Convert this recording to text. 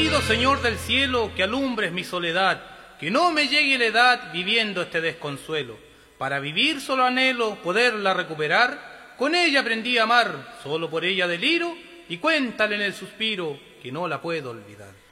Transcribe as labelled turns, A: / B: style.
A: pido, Señor del cielo, que alumbres mi soledad, que no me llegue la edad viviendo este desconsuelo. Para vivir solo anhelo poderla recuperar, con ella aprendí a amar, solo por ella deliro, y cuéntale en el suspiro que no la puedo olvidar.